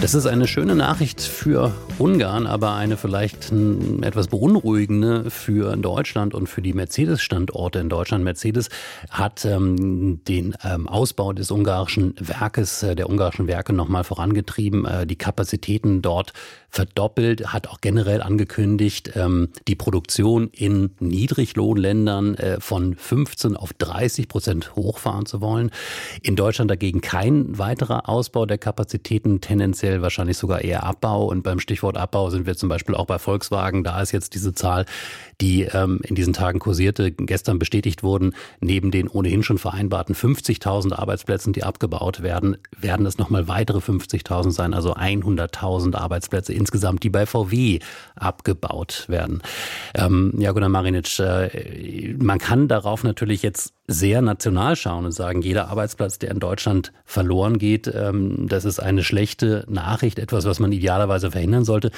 Das ist eine schöne Nachricht für Ungarn, aber eine vielleicht etwas beunruhigende für Deutschland und für die Mercedes-Standorte in Deutschland. Mercedes hat den Ausbau des ungarischen Werkes, der ungarischen Werke nochmal vorangetrieben, die Kapazitäten dort verdoppelt, hat auch generell angekündigt, die Produktion in Niedriglohnländern von 15% auf 30% hochfahren zu wollen. In Deutschland dagegen kein weiterer Ausbau der Kapazitäten, tendenziell wahrscheinlich sogar eher Abbau. Und beim Stichwort Abbau sind wir zum Beispiel auch bei Volkswagen. Da ist jetzt diese Zahl, die in diesen Tagen kursierte, gestern bestätigt wurden. Neben den ohnehin schon vereinbarten 50.000 Arbeitsplätzen, die abgebaut werden, werden es nochmal weitere 50.000 sein, also 100.000 Arbeitsplätze insgesamt, die bei VW abgebaut werden. Gunnar Marinic, man kann darauf natürlich jetzt sehr national schauen und sagen, jeder Arbeitsplatz, der in Deutschland verloren geht, das ist eine schlechte Nachricht, etwas, was man idealerweise verhindern sollte.